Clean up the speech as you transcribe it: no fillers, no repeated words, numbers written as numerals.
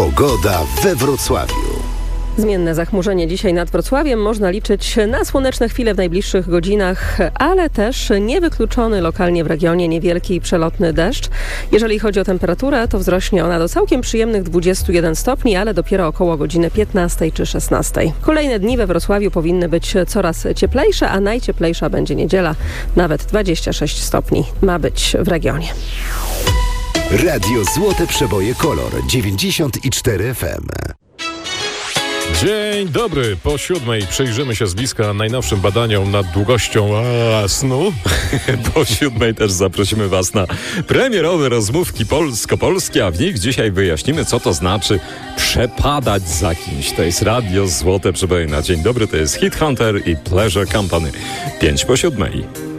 Pogoda we Wrocławiu. Zmienne zachmurzenie dzisiaj nad Wrocławiem. Można liczyć na słoneczne chwile w najbliższych godzinach, ale też niewykluczony lokalnie w regionie niewielki przelotny deszcz. Jeżeli chodzi o temperaturę, to wzrośnie ona do całkiem przyjemnych 21 stopni, ale dopiero około godziny 15 czy 16. Kolejne dni we Wrocławiu powinny być coraz cieplejsze, a najcieplejsza będzie niedziela. Nawet 26 stopni ma być w regionie. Radio Złote Przeboje Kolor 94 FM. Dzień dobry. Po 7:00 przyjrzymy się z bliska najnowszym badaniom nad długością snu. Po 7:00 też zaprosimy Was na premierowe rozmówki polsko-polskie, a w nich dzisiaj wyjaśnimy, co to znaczy przepadać za kimś. To jest Radio Złote Przeboje na dzień dobry. To jest Hit Hunter i Pleasure Company. 5 po 7:00.